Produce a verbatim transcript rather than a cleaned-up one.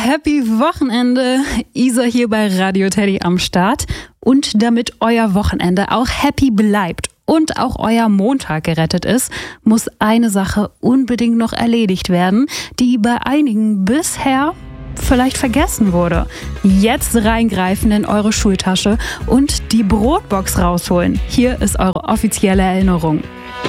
Happy Wochenende! Isa hier bei Radio Teddy am Start. Und damit euer Wochenende auch happy bleibt und auch euer Montag gerettet ist, muss eine Sache unbedingt noch erledigt werden, die bei einigen bisher vielleicht vergessen wurde. Jetzt reingreifen in eure Schultasche und die Brotbox rausholen. Hier ist eure offizielle Erinnerung.